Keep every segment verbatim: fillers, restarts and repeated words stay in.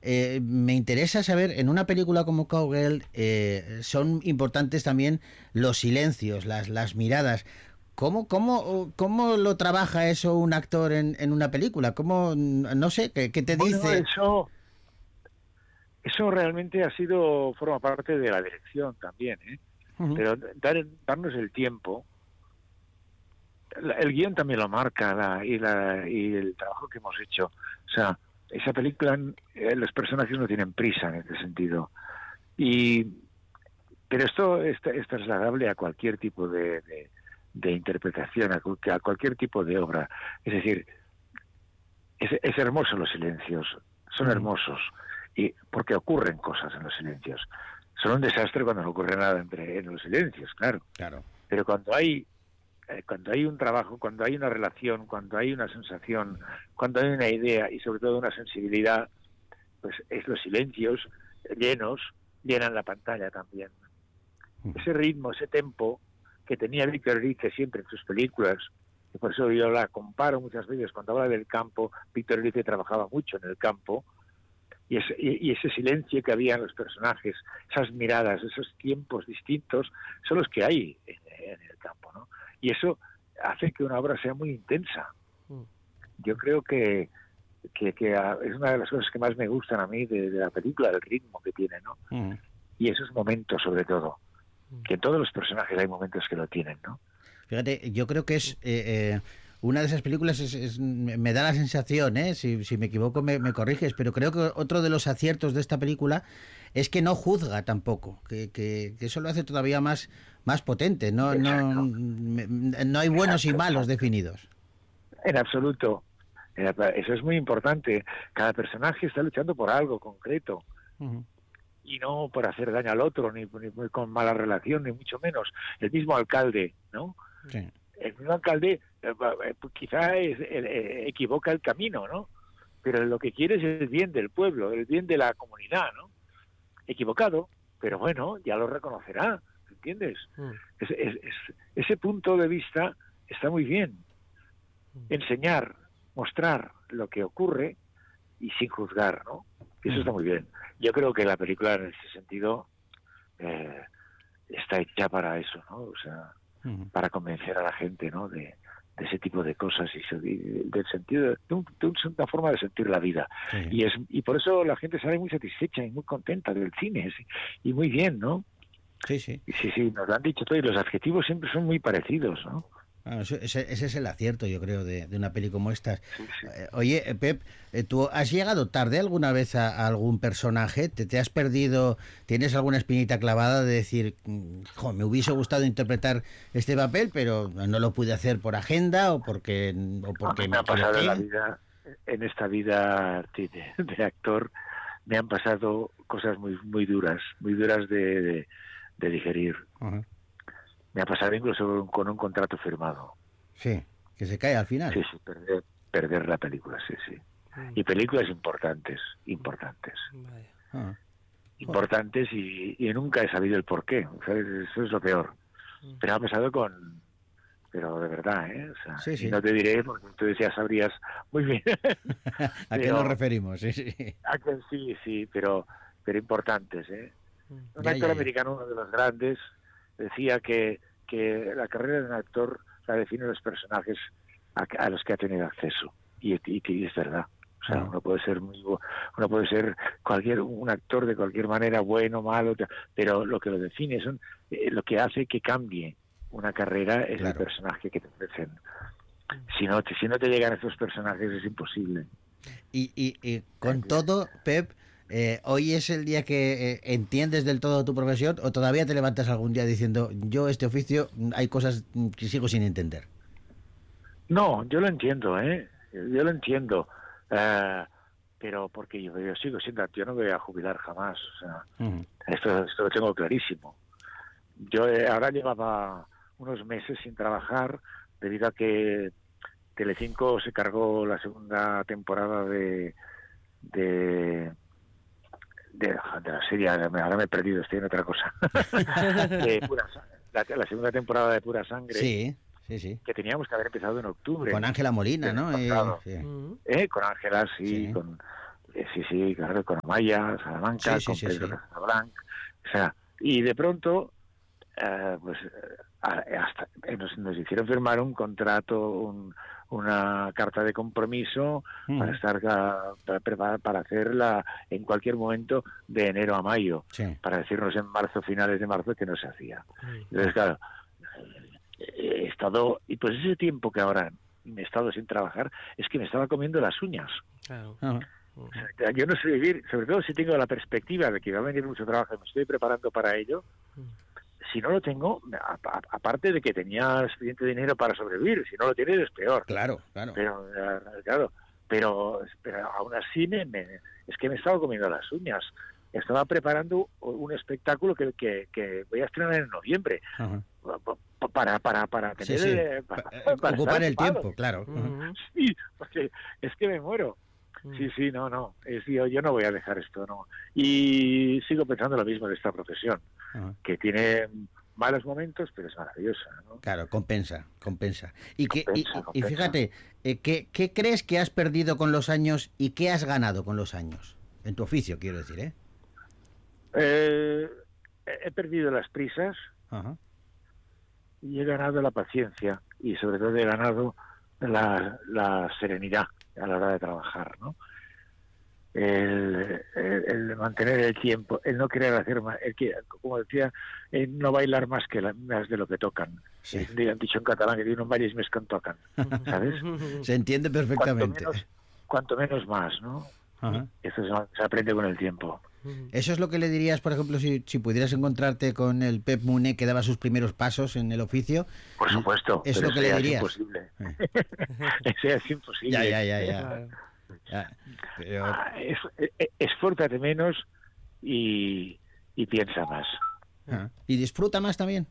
eh, me interesa saber, en una película como Cowgirl eh, son importantes también los silencios, las, las miradas. ¿Cómo, cómo, ¿Cómo lo trabaja eso un actor en, en una película? ¿Cómo, no sé, qué, qué te Bueno, dice? eso, eso realmente ha sido, forma parte de la dirección también, ¿eh? Uh-huh. Pero dar, darnos el tiempo, la- el guión también lo marca la, y, la, y el trabajo que hemos hecho. O sea, esa película, eh, los personajes no tienen prisa en ese sentido. Y, pero esto es, es trasladable a cualquier tipo de, de, de interpretación, a, cu- a cualquier tipo de obra. Es decir, es, es hermoso los silencios, son Uh-huh. hermosos, y porque ocurren cosas en los silencios. Son un desastre cuando no ocurre nada entre en los silencios, claro. Claro. Pero cuando hay eh, cuando hay un trabajo, cuando hay una relación, cuando hay una sensación, cuando hay una idea y sobre todo una sensibilidad, pues es los silencios llenos llenan la pantalla también. Uh-huh. Ese ritmo, ese tempo que tenía Víctor Erice siempre en sus películas, y por eso yo la comparo muchas veces cuando habla del campo. Víctor Erice trabajaba mucho en el campo, y ese, y, y ese silencio que había en los personajes, esas miradas, esos tiempos distintos, son los que hay en, en el campo, ¿no? Y eso hace que una obra sea muy intensa. Yo creo que, que, que es una de las cosas que más me gustan a mí de, de la película, el ritmo que tiene, ¿no? Uh-huh. Y esos momentos, sobre todo, que en todos los personajes hay momentos que lo tienen, ¿no? Fíjate, yo creo que es eh, eh, una de esas películas, es, es, me da la sensación, ¿eh? si, si me equivoco me, me corriges, pero creo que otro de los aciertos de esta película es que no juzga tampoco, que, que, que eso lo hace todavía más, más potente, no, no, Exacto, no hay buenos y exacto, malos exacto. definidos. En absoluto. Eso es muy importante. Cada personaje está luchando por algo concreto. Uh-huh. Y no por hacer daño al otro, ni, ni con mala relación, ni mucho menos. El mismo alcalde, ¿no? Sí. El mismo alcalde eh, pues quizá es, eh, equivoca el camino, ¿no? Pero lo que quiere es el bien del pueblo, el bien de la comunidad, ¿no? Equivocado, pero bueno, ya lo reconocerá, ¿entiendes? Mm. Es, es, es, ese punto de vista está muy bien. Enseñar, mostrar lo que ocurre y sin juzgar, ¿no? Eso está muy bien. Yo creo que la película en ese sentido eh, está hecha para eso, ¿no? O sea, uh-huh. para convencer a la gente, ¿no? De, de ese tipo de cosas y, y del sentido de, de, un, de una forma de sentir la vida. Sí. Y es y por eso la gente sale muy satisfecha y muy contenta del cine, ¿sí? Y muy bien, ¿no? Sí, sí. Y sí, sí, nos lo han dicho todo y los adjetivos siempre son muy parecidos, ¿no? Bueno, ese, ese es el acierto, yo creo, de, de una peli como esta. Sí, sí. Eh, oye, Pep, ¿tú has llegado tarde alguna vez a, a algún personaje? ¿Te, ¿Te has perdido? ¿Tienes alguna espinita clavada de decir, jo, me hubiese gustado interpretar este papel, pero no lo pude hacer por agenda o porque, o porque a mí me, me ha pasado en la equivoqué? vida, en esta vida de, de actor, me han pasado cosas muy muy duras, muy duras de, de, de digerir. Uh-huh. Me ha pasado incluso con un contrato firmado. Sí, que se cae al final. Sí, sí, perder, perder la película, sí, sí. Mm. Y películas importantes, importantes. Vaya. Ah. Importantes y, y nunca he sabido el porqué, ¿sabes? Eso es lo peor. Mm. Pero ha pasado con... Pero de verdad, ¿eh? O sea, sí, sí. Y no te diré, porque tú ya sabrías muy bien. ¿A pero, qué nos referimos? Sí, sí. A que sí, sí, pero, pero importantes, ¿eh? Mm. Un ya, actor ya, ya. americano, uno de los grandes, decía que, que la carrera de un actor la definen los personajes a, a los que ha tenido acceso. Y, y, y es verdad. O sea, uh-huh. uno puede ser muy, uno puede ser cualquier un actor de cualquier manera, bueno, malo, pero lo que lo define son eh, lo que hace que cambie una carrera es claro. el personaje que te ofrecen. Si no, si no te llegan esos personajes es imposible. Y, y, y con todo, Pep, eh, ¿hoy es el día que eh, entiendes del todo tu profesión o todavía te levantas algún día diciendo yo este oficio hay cosas que sigo sin entender? No, yo lo entiendo, ¿eh? Yo lo entiendo. Uh, pero porque yo, yo sigo siendo, yo no me voy a jubilar jamás. O sea, uh-huh. esto, esto lo tengo clarísimo. Yo eh, ahora llevaba unos meses sin trabajar debido a que Telecinco se cargó la segunda temporada de de, de, de la serie, ahora me he perdido, estoy en otra cosa. de pura, la, la segunda temporada de Pura Sangre. Sí. Sí, sí. Que teníamos que haber empezado en octubre. Con Ángela Molina, ¿no? Eh, sí. ¿Eh? Con Ángela, sí, sí. Con, es, sí, sí, claro, con Amaya, Salamanca, Sí, sí, con sí, Pedro sí. Casablanc, o sea, y de pronto, eh, pues, a- hasta eh, nos, nos hicieron firmar un contrato, un, una carta de compromiso para Mm, estar ah, para, preparar para hacerla en cualquier momento de enero a mayo, sí. para decirnos en marzo, finales de marzo, que no se hacía. Entonces, Ah, claro, he estado, y pues ese tiempo que ahora he estado sin trabajar, es que me estaba comiendo las uñas. Claro. ah, O sea, yo no sé vivir, sobre todo si tengo la perspectiva de que va a venir mucho trabajo y me estoy preparando para ello. Si no lo tengo, a- a- aparte de que tenía suficiente dinero para sobrevivir, si no lo tienes es peor. claro, claro. Pero, eh, claro, pero, pero aún así me, me- es que me estaba comiendo las uñas. Estaba preparando un espectáculo que, que, que voy a estrenar en noviembre Ajá. para para para Sí, tener sí. el- para, Pa- eh, para ocupar estar el ocupado. tiempo, claro. Ajá. Ujú. Sí, porque es que me muero. Mm. Sí, sí, no, no. Es, yo, yo no voy a dejar esto, no. Y sigo pensando lo mismo de esta profesión, Ajá. que tiene malos momentos, pero es maravillosa, ¿no? Claro, compensa, compensa. Y, que, y, Compensa, y- y compensa. fíjate, eh, ¿qué, ¿qué crees que has perdido con los años y qué has ganado con los años? En tu oficio, quiero decir, ¿eh? Eh, he perdido las prisas Ajá. y he ganado la paciencia y sobre todo he ganado la, la serenidad a la hora de trabajar, ¿no? El, el, el mantener el tiempo, el no querer hacer más, el que, como decía, el no bailar más que la, más de lo que tocan. Sí. Eh, Han dicho en catalán que no bailes más que en tocan, ¿sabes? Se entiende Cuanto perfectamente. menos, cuanto menos más, ¿no? Ajá. Eso se, se aprende con el tiempo. Eso es lo que le dirías, por ejemplo, si, si pudieras encontrarte con el Pep Muné que daba sus primeros pasos en el oficio. Por supuesto, Es pero lo que le ese dirías. es imposible. Eh. Ese es imposible. Ya, ya, ya, ya. Claro. Ya, pero- Ah, es- eh, esfuérzate menos y, y piensa más. ah. Y disfruta más también.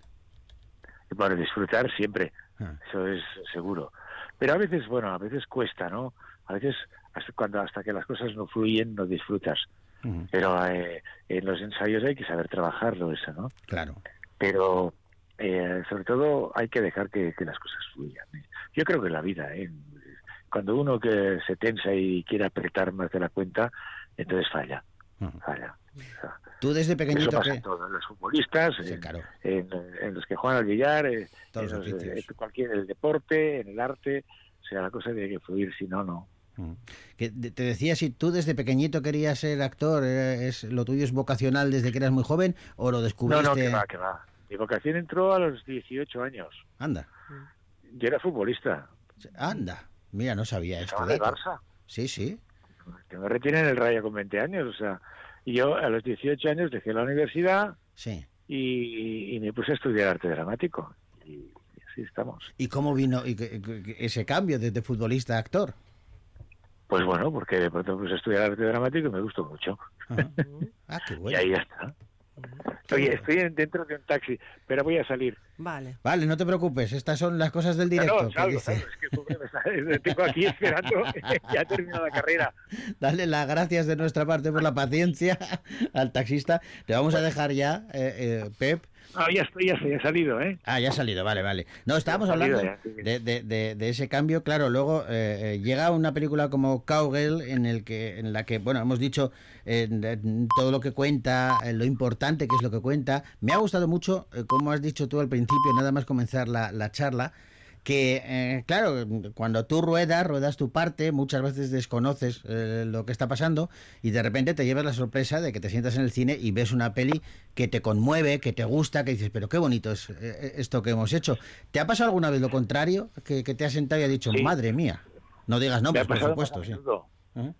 Y para disfrutar siempre, Ah. eso es seguro. Pero a veces, bueno, a veces cuesta, ¿no? A veces hasta cuando hasta que las cosas no fluyen no disfrutas. Ujú. Pero eh, en los ensayos hay que saber trabajarlo eso, ¿no? Claro. Pero eh, sobre todo hay que dejar que, que las cosas fluyan. ¿eh? Yo creo que en la vida, ¿eh? Cuando uno que se tensa y quiere apretar más de la cuenta, entonces falla, Ujú. falla. O sea, Tú desde eso pequeñito pasa que... en todos los futbolistas, Sí, en, claro. en, en los que juegan al billar, eh, Todos en los los, oficios. eh, cualquier el deporte, en el arte, o sea, la cosa tiene que fluir, si no, no. Mm. Que de- te decía si tú desde pequeñito querías ser actor, eh, es lo tuyo es vocacional desde que eras muy joven o lo No, descubriste. no, que va, que va. Mi vocación entró a los dieciocho años. Anda, Yo era futbolista, anda. Mira, no sabía esto. estaba en el dato. Barça. Sí, sí. Que me retienen el Rayo con veinte años, o sea, y yo a los dieciocho años dejé la universidad Sí. y, y me puse a estudiar arte dramático. Y, y así estamos. ¿Y cómo vino y que- que- que ese cambio desde futbolista a actor? Pues bueno, porque de pronto puse a estudiar arte dramático y me gustó mucho. Ajá. Ah, qué Y bueno. ahí ya está. Oye, estoy en- dentro de un taxi, pero voy a salir. Vale. Vale, no te preocupes, estas son las cosas del No, directo. no, que salgo, dice. salgo, es que pobre, me está- tengo aquí esperando, ya terminado la carrera. Dale las gracias de nuestra parte por la paciencia al taxista. Te vamos a dejar ya, eh, eh, Pep. No, ya estoy, ya estoy, he salido, ¿eh? Ah, ya ha salido, vale, vale. No, estábamos Ya ha salido, hablando ya, sí, sí. de, de- de- de ese cambio, claro, luego eh, eh, llega una película como Cowgirl en el que, en la que, bueno, hemos dicho eh, de- todo lo que cuenta, eh, lo importante que es lo que cuenta. Me ha gustado mucho, eh, como has dicho tú al principio, nada más comenzar la, la charla, que, eh, claro, cuando tú ruedas, ruedas tu parte, muchas veces desconoces eh, lo que está pasando y de repente te llevas la sorpresa de que te sientas en el cine y ves una peli que te conmueve, que te gusta, que dices, pero qué bonito es eh, esto que hemos hecho. ¿Te ha pasado alguna vez lo contrario? Que, que te has sentado y has dicho, Sí. madre mía. No digas Me nombres, ha por pasado supuesto, más a sí. menudo. ¿Eh?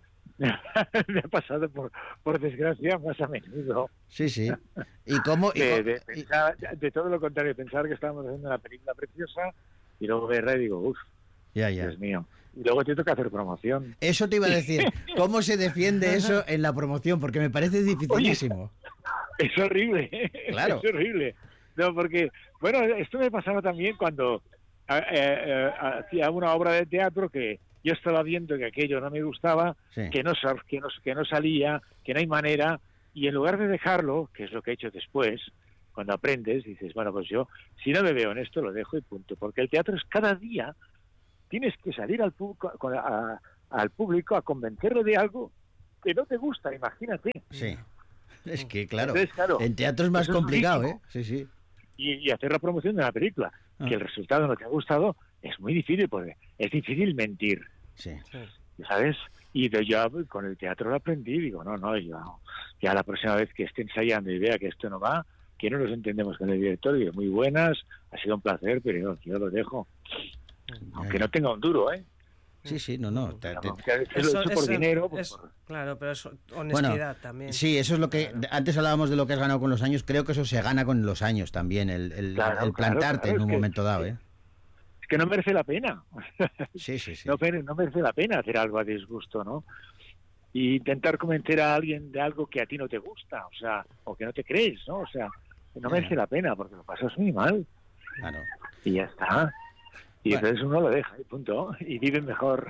Me ha pasado, por, por desgracia, más a menudo. Sí, sí. ¿Y cómo? y De, co- de, y- pensar- de todo lo contrario, pensar que estábamos haciendo una película preciosa y luego verla y digo, uff, ya, ya. Dios mío. Y luego te toca hacer promoción. Eso te iba a decir. ¿Cómo se defiende eso en la promoción? Porque me parece dificilísimo. Es horrible, Claro. es horrible. No, porque, bueno, esto me pasaba también cuando eh, eh, hacía una obra de teatro que yo estaba viendo que aquello no me gustaba, Sí. que, no, sal- que, no, que no salía, que no hay manera, y en lugar de dejarlo, que es lo que he hecho después, cuando aprendes, dices, bueno, pues yo, si no me veo en esto, lo dejo y punto. Porque el teatro es cada día, tienes que salir al, pu- con- a- al público a convencerlo de algo que no te gusta, imagínate. Sí. Es que, claro, Entonces, claro, en teatro es más eso es complicado, ¿eh? durísimo. Sí, sí. Y, y hacer la promoción de una película, Ah. que el resultado no te ha gustado, es muy difícil, porque es difícil mentir, Sí. ¿sabes? Y de yo con el teatro lo aprendí, digo, no, no, yo, ya la próxima vez que esté ensayando y vea que esto no va, que no nos entendemos con el director, digo, muy buenas, ha sido un placer, pero yo, yo lo dejo. Aunque no tenga un duro, ¿eh? Sí, sí, no, no. te- te- Vamos, que a veces lo he hecho por dinero. Pues, es- por- Claro, pero es honestidad Bueno, también. sí, eso es lo que... Claro. Antes hablábamos de lo que has ganado con los años, creo que eso se gana con los años también, el, el, Claro, el claro, plantarte claro, en un es que- momento dado, ¿eh? Es que no merece la pena. Sí, sí, sí. No, mere- no merece la pena hacer algo a disgusto, ¿no? Y intentar convencer a alguien de algo que a ti no te gusta, o sea, o que no te crees, ¿no? O sea, no Ya. merece la pena porque lo pasas muy mal Claro. y ya está. Y Bueno. entonces uno lo deja y punto, y vive mejor.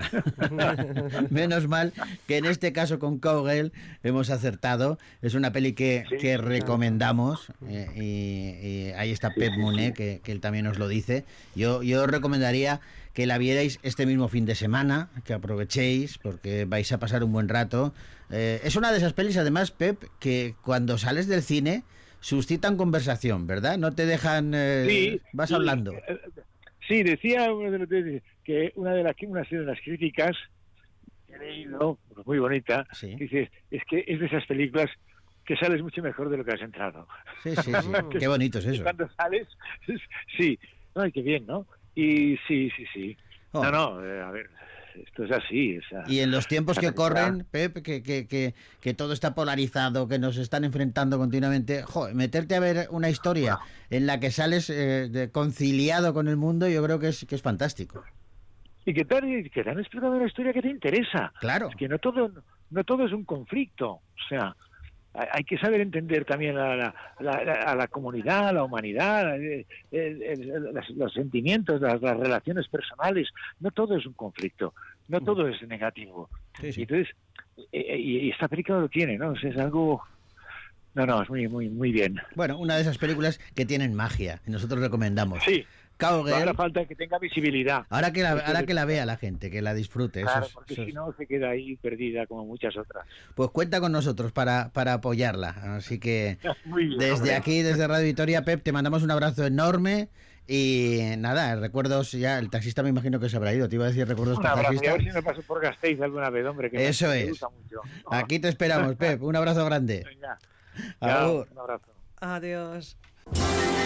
Menos mal que en este caso con Cowgirl hemos acertado. Es una peli que, Sí, que claro. recomendamos eh, y, y ahí está Sí, Pep sí, Muné, sí. que, que él también nos lo dice. Yo, yo os recomendaría que la vierais este mismo fin de semana, que aprovechéis porque vais a pasar un buen rato. Eh, es una de esas pelis, además, Pep, que cuando sales del cine suscitan conversación, ¿verdad? No te dejan... eh, Sí, vas sí, hablando. eh, Sí, decía uno de los de- que una de las una de las críticas que he leído, muy bonita, Sí. dice, es que es de esas películas que sales mucho mejor de lo que has entrado. Sí, sí, sí. Qué bonito es Y eso. cuando sales, sí, ay, qué bien, ¿no? Y sí, sí, sí. Oh. No, no, eh, a ver, esto es así. O sea, Y en los tiempos que esa corren, Pep, que, que, que, que todo está polarizado, que nos están enfrentando continuamente, joder, meterte a ver una historia en la que sales eh, de- conciliado con el mundo, yo creo que es, que es fantástico. y que te, han- que te han explicado una historia que te interesa. Claro. Es que no todo, no todo es un conflicto. O sea, hay hay que saber entender también a la, la- la- a la comunidad, a la humanidad, eh, el- el- las- los sentimientos, las, las relaciones personales. No todo es un conflicto, no todo es negativo. Sí, sí. Y entonces, eh, y, y esta película lo tiene, ¿no? O sea, es algo... No, no, es muy, muy, muy bien. Bueno, una de esas películas que tienen magia, y nosotros recomendamos. Sí, no hará Cowgirl, falta que tenga visibilidad. ahora que la, Eso ahora es- que la vea la gente, que la disfrute. eso Claro, es- porque eso si es- no se queda ahí perdida como muchas otras. Pues cuenta con nosotros para, para apoyarla. Así que Muy bien, desde hombre. aquí, desde Radio Vitoria, Pep, te mandamos un abrazo enorme. Y nada, recuerdos ya, el taxista me imagino que se habrá ido. Te iba a decir recuerdos Un para abrazo, y taxista. a ver si me paso por Gasteiz alguna vez, hombre. Que me- Eso me es. gusta mucho. Aquí te esperamos, Pep. Un abrazo grande. Venga, Agur. chao, un abrazo. Adiós.